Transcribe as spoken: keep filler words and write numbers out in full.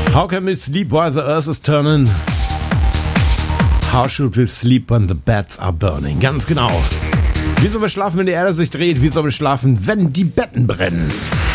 How can we sleep while the earth is turning? How should we sleep when the beds are burning? Ganz genau. Wie soll wir schlafen, wenn die Erde sich dreht? Wie soll wir schlafen, wenn die Betten brennen?